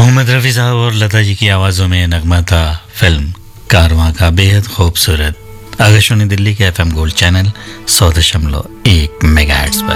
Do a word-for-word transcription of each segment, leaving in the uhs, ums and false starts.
मोहम्मद रफ़ी साहब और लता जी की आवाज़ों में नगमा था फिल्म कारवां का बेहद खूबसूरत आकाशवाणी दिल्ली के एफएम गोल्ड चैनल सौ दशमलव एक मेगाहर्ट्ज़ पर।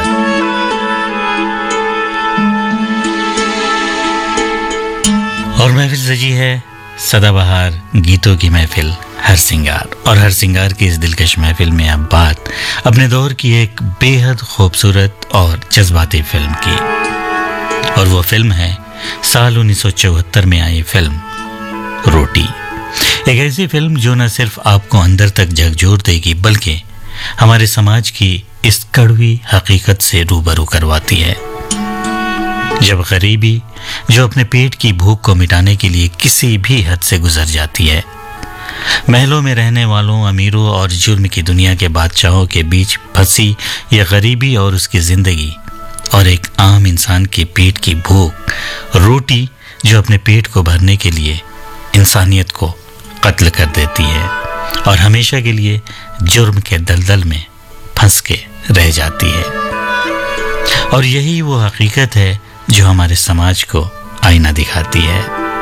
और महफिल सजी है सदाबहार गीतों की महफिल हर सिंगार, और हर सिंगार की इस दिलकश महफिल में अब बात अपने दौर की एक बेहद खूबसूरत और जज्बाती फिल्म की, और वो फिल्म है साल उन्नीस सौ चौहत्तर में आई फिल्म रोटी। एक ऐसी फिल्म जो न सिर्फ आपको अंदर तक झकझोर देगी बल्कि हमारे समाज की इस कड़वी हकीकत से रूबरू करवाती है। जब गरीबी जो अपने पेट की भूख को मिटाने के लिए किसी भी हद से गुजर जाती है, महलों में रहने वालों, अमीरों और जुर्म की दुनिया के बादशाहों के बीच फंसी यह गरीबी और उसकी जिंदगी, और एक आम इंसान के पेट की भूख, रोटी जो अपने पेट को भरने के लिए इंसानियत को कत्ल कर देती है और हमेशा के लिए जुर्म के दलदल में फंस के रह जाती है। और यही वो हकीकत है जो हमारे समाज को आईना दिखाती है।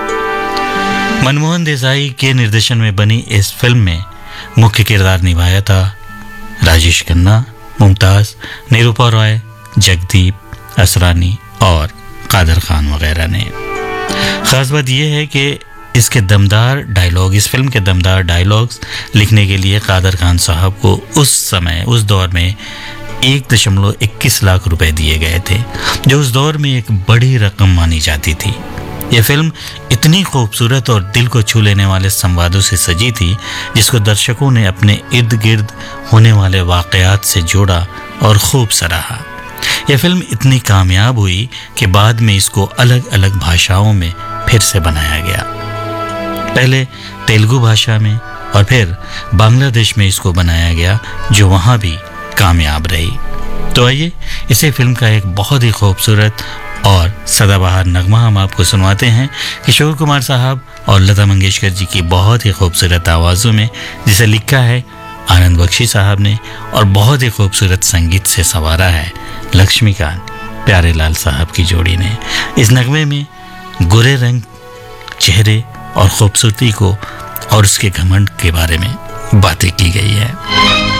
मनमोहन देसाई के निर्देशन में बनी इस फिल्म में मुख्य किरदार निभाया था राजेश खन्ना, मुमताज, निरूपा रॉय, जगदीप, असरानी और कादर खान वगैरह ने। ख़ास बात यह है कि इसके दमदार डायलॉग इस फिल्म के दमदार डायलॉग्स लिखने के लिए कादर खान साहब को उस समय उस दौर में एक दशमलव इक्कीस लाख रुपए दिए गए थे, जो उस दौर में एक बड़ी रकम मानी जाती थी। यह फिल्म इतनी खूबसूरत और दिल को छू लेने वाले संवादों से सजी थी, जिसको दर्शकों ने अपने इर्द गिर्द होने वाले वाक़यात से जोड़ा और खूब सराहा। यह फिल्म इतनी कामयाब हुई कि बाद में इसको अलग अलग भाषाओं में फिर से बनाया गया, पहले तेलुगु भाषा में और फिर बांग्लादेश में इसको बनाया गया, जो वहाँ भी कामयाब रही। तो आइए इसी फिल्म का एक बहुत ही खूबसूरत और सदाबहार नगमा हम आपको सुनवाते हैं किशोर कुमार साहब और लता मंगेशकर जी की बहुत ही खूबसूरत आवाज़ों में, जिसे लिखा है आनंद बख्शी साहब ने और बहुत ही खूबसूरत संगीत से संवारा है लक्ष्मीकांत प्यारेलाल साहब की जोड़ी ने। इस नगमे में गोरे रंग चेहरे और खूबसूरती को और उसके घमंड के बारे में बातें की गई है।